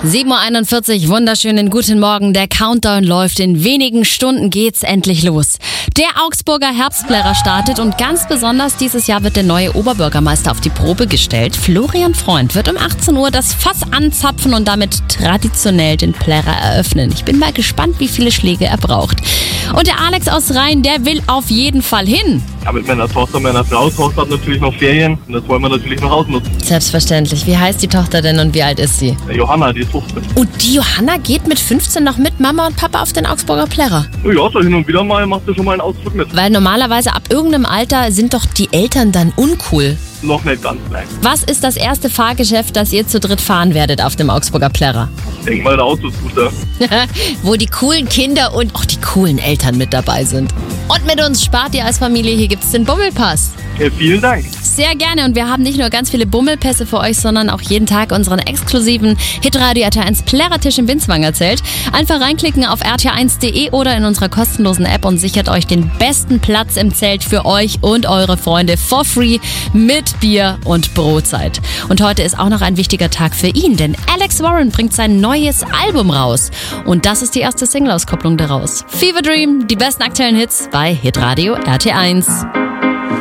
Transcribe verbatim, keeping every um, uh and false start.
sieben Uhr einundvierzig, wunderschönen guten Morgen. Der Countdown läuft. In wenigen Stunden geht's endlich los. Der Augsburger Herbstplärrer startet und ganz besonders dieses Jahr wird der neue Oberbürgermeister auf die Probe gestellt. Florian Freund wird um achtzehn Uhr das Fass anzapfen und damit traditionell den Plärrer eröffnen. Ich bin mal gespannt, wie viele Schläge er braucht. Und der Alex aus Rhein, der will auf jeden Fall hin. Ja, mit meiner Tochter, meiner Frau, Tochter hat natürlich noch Ferien und das wollen wir natürlich noch ausnutzen. Selbstverständlich. Wie heißt die Tochter denn und wie alt ist sie? Johanna, die ist fünfzehn. Und die Johanna geht mit fünfzehn noch mit Mama und Papa auf den Augsburger Plärrer? Ja, so hin und wieder mal macht sie schon mal einen Ausflug mit. Weil normalerweise ab irgendeinem Alter sind doch die Eltern dann uncool. Noch nicht ganz, nein. Was ist das erste Fahrgeschäft, das ihr zu dritt fahren werdet auf dem Augsburger Plärrer? Ich denke mal der Autoscooter. Wo die coolen Kinder und auch die coolen Eltern mit dabei sind. Und mit uns spart ihr als Familie, hier gibt's den Bummelpass. Ja, vielen Dank. Sehr gerne und wir haben nicht nur ganz viele Bummelpässe für euch, sondern auch jeden Tag unseren exklusiven Hitradio R T eins Plärrertisch im Winzwanger Zelt. Einfach reinklicken auf r t eins punkt de oder in unserer kostenlosen App und sichert euch den besten Platz im Zelt für euch und eure Freunde for free mit Bier und Brotzeit. Und heute ist auch noch ein wichtiger Tag für ihn, denn Alex Warren bringt sein neues Album raus. Und das ist die erste Single-Auskopplung daraus. Fever Dream, die besten aktuellen Hits bei Hitradio R T eins.